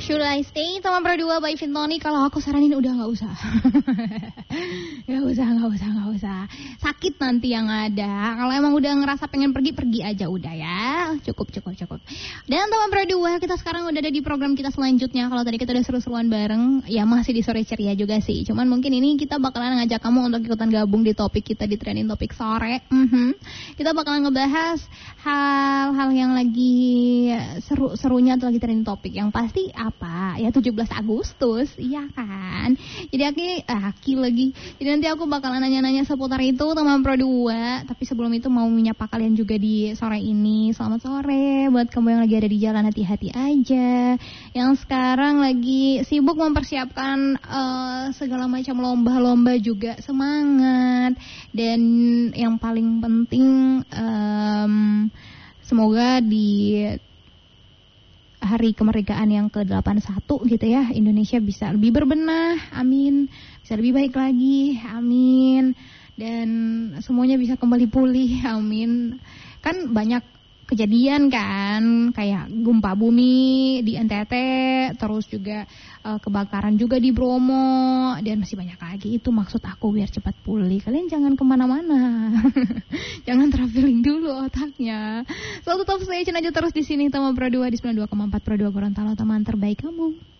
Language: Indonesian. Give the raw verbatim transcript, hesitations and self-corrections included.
Should I Stay sama Pro dua by Vintoni? Kalau aku saranin udah gak usah. Gak usah, gak usah, gak usah. Sakit nanti yang ada. Kalau emang udah ngerasa pengen pergi, pergi aja udah ya. Cukup, cukup, cukup. Dan teman Pro dua, kita sekarang udah ada di program kita selanjutnya. Kalau tadi kita udah seru-seruan bareng, ya masih di sore ceria juga sih. Cuman mungkin ini kita bakalan ngajak kamu untuk ikutan gabung di topik kita di trending topik sore. Mm-hmm. Kita bakalan ngebahas hal-hal yang lagi seru-serunya atau lagi trending topik. Yang pasti apa? Ya tujuh belas Agustus, iya kan? Jadi Aki, eh, Aki lagi. Jadi nanti aku bakalan nanya-nanya seputar itu teman Pro dua. Tapi sebelum itu mau menyapa kalian juga di sore ini. Selamat sore buat kamu yang lagi ada di jalan, hati-hati aja. Yang sekarang lagi sibuk mempersiapkan uh, segala macam lomba-lomba juga, semangat. Dan yang paling penting um, semoga di hari kemerdekaan yang ke delapan puluh satu gitu ya, Indonesia bisa lebih berbenah, amin. Bisa lebih baik lagi, amin. Dan semuanya bisa kembali pulih, amin. Kan banyak kejadian kan, kayak gempa bumi di N T T, terus juga uh, kebakaran juga di Bromo, dan masih banyak lagi. Itu maksud aku biar cepat pulih. Kalian jangan kemana-mana, jangan traveling dulu otaknya. So tetap stay tune aja terus di sini, teman Pro dua di sembilan puluh dua koma empat Pro dua Gorontalo, teman terbaik kamu.